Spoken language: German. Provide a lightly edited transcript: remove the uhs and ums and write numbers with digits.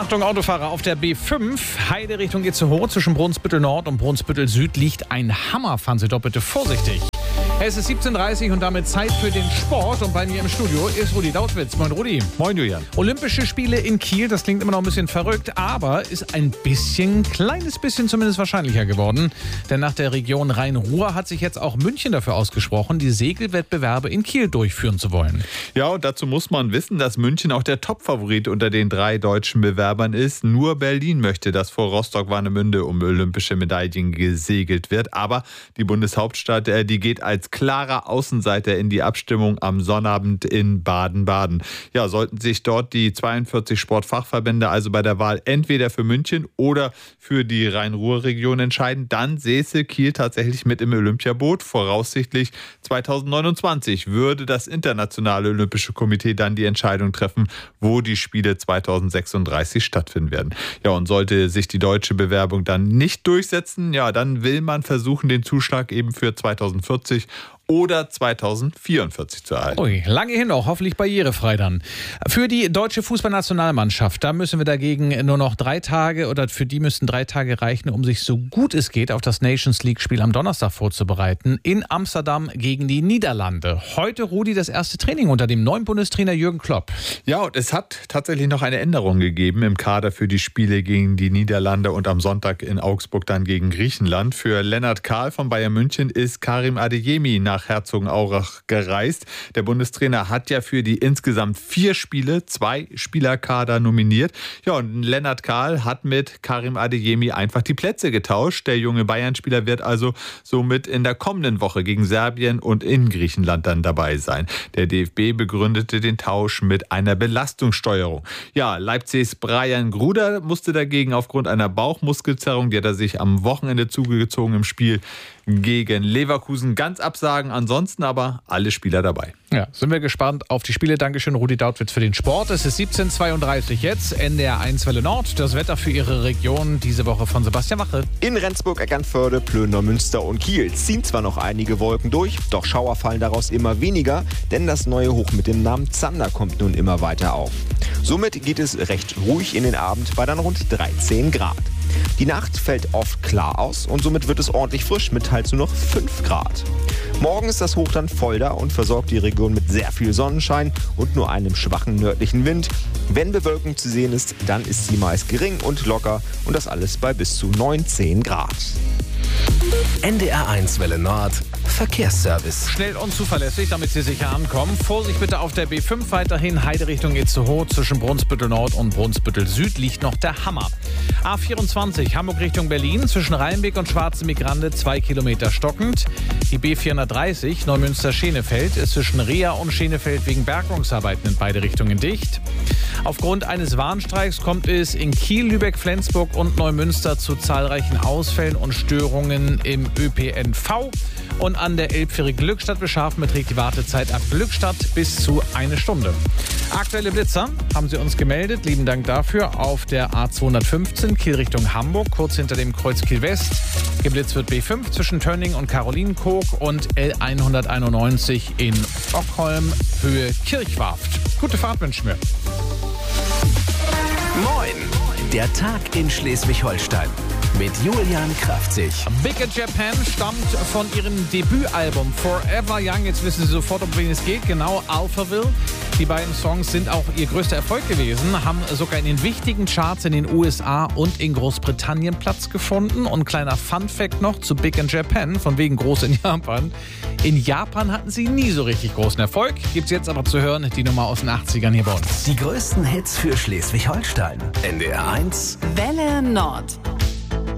Achtung, Autofahrer auf der B5. Heide Richtung Itzehoe zwischen Brunsbüttel Nord und Brunsbüttel Süd liegt ein Hammer. Fahren Sie doch bitte vorsichtig. Es ist 17:30 Uhr und damit Zeit für den Sport. Und bei mir im Studio ist Rudi Dautwitz. Moin Rudi. Moin Julian. Olympische Spiele in Kiel, das klingt immer noch ein bisschen verrückt, aber ist ein kleines bisschen zumindest wahrscheinlicher geworden. Denn nach der Region Rhein-Ruhr hat sich jetzt auch München dafür ausgesprochen, die Segelwettbewerbe in Kiel durchführen zu wollen. Ja, und dazu muss man wissen, dass München auch der Topfavorit unter den 3 deutschen Bewerbern ist. Nur Berlin möchte, dass vor Rostock-Warnemünde um olympische Medaillen gesegelt wird. Aber die Bundeshauptstadt, die geht als klarer Außenseiter in die Abstimmung am Sonnabend in Baden-Baden. Ja, sollten sich dort die 42 Sportfachverbände also bei der Wahl entweder für München oder für die Rhein-Ruhr-Region entscheiden, dann säße Kiel tatsächlich mit im Olympiaboot. Voraussichtlich 2029 würde das Internationale Olympische Komitee dann die Entscheidung treffen, wo die Spiele 2036 stattfinden werden. Ja, und sollte sich die deutsche Bewerbung dann nicht durchsetzen, ja, dann will man versuchen, den Zuschlag eben für 2040 oder 2044 zu erhalten. Ui, lange hin noch, hoffentlich barrierefrei dann. Für die deutsche Fußballnationalmannschaft, da müssen wir dagegen nur noch 3 Tage oder für die müssten 3 Tage reichen, um sich so gut es geht auf das Nations League-Spiel am Donnerstag vorzubereiten in Amsterdam gegen die Niederlande. Heute, Rudi, das erste Training unter dem neuen Bundestrainer Jürgen Klopp. Ja, und es hat tatsächlich noch eine Änderung gegeben im Kader für die Spiele gegen die Niederlande und am Sonntag in Augsburg dann gegen Griechenland. Für Lennart Kahl von Bayern München ist Karim Adeyemi nach Herzogenaurach gereist. Der Bundestrainer hat ja für die insgesamt 4 Spiele 2 Spielerkader nominiert. Ja, und Lennart Kahl hat mit Karim Adeyemi einfach die Plätze getauscht. Der junge Bayern-Spieler wird also somit in der kommenden Woche gegen Serbien und in Griechenland dann dabei sein. Der DFB begründete den Tausch mit einer Belastungssteuerung. Ja, Leipzigs Brian Gruder musste dagegen aufgrund einer Bauchmuskelzerrung, die hat er sich am Wochenende zugezogen im Spiel gegen Leverkusen, ganz absagen. Ansonsten aber alle Spieler dabei. Ja, sind wir gespannt auf die Spiele. Dankeschön, Rudi Dautwitz, für den Sport. Es ist 17:32 Uhr jetzt, NDR 1 Welle Nord. Das Wetter für Ihre Region diese Woche von Sebastian Wache. In Rendsburg, Eckernförde, Plöner, Münster und Kiel ziehen zwar noch einige Wolken durch, doch Schauer fallen daraus immer weniger, denn das neue Hoch mit dem Namen Zander kommt nun immer weiter auf. Somit geht es recht ruhig in den Abend bei dann rund 13 Grad. Die Nacht fällt oft klar aus und somit wird es ordentlich frisch mit teils nur noch 5 Grad. Morgen ist das Hoch dann voll da und versorgt die Region mit sehr viel Sonnenschein und nur einem schwachen nördlichen Wind. Wenn Bewölkung zu sehen ist, dann ist sie meist gering und locker und das alles bei bis zu 19 Grad. NDR 1 Welle Nord Verkehrsservice. Schnell und zuverlässig, damit Sie sicher ankommen. Vorsicht bitte auf der B5 weiterhin. Heide Richtung Itzehoe zwischen Brunsbüttel Nord und Brunsbüttel Süd liegt noch der Hammer. A24 Hamburg Richtung Berlin zwischen Rheinbeck und Schwarzenbeck-Rande 2 Kilometer stockend. Die B430 Neumünster-Schenefeld ist zwischen Reha und Schenefeld wegen Bergungsarbeiten in beide Richtungen dicht. Aufgrund eines Warnstreiks kommt es in Kiel, Lübeck, Flensburg und Neumünster zu zahlreichen Ausfällen und Störungen im ÖPNV. Und an der Elbfähre Glückstadt Beschafen beträgt die Wartezeit ab Glückstadt bis zu 1 Stunde. Aktuelle Blitzer haben Sie uns gemeldet. Lieben Dank dafür. Auf der A215 Kiel Richtung Hamburg, kurz hinter dem Kreuz Kiel West. Geblitzt wird B5 zwischen Tönning und Karolinenkoog und L191 in Stockholm, Höhe Kirchwarft. Gute Fahrt wünschen wir. Moin! Der Tag in Schleswig-Holstein mit Julian Kraftzig. Big in Japan stammt von ihrem Debütalbum Forever Young. Jetzt wissen Sie sofort, um wen es geht. Genau, Alphaville. Die beiden Songs sind auch ihr größter Erfolg gewesen, haben sogar in den wichtigen Charts in den USA und in Großbritannien Platz gefunden. Und kleiner Fun-Fact noch zu Big in Japan, von wegen groß in Japan. In Japan hatten sie nie so richtig großen Erfolg. Gibt's jetzt aber zu hören, die Nummer aus den 80ern hier bei uns. Die größten Hits für Schleswig-Holstein. NDR 1 Welle Nord.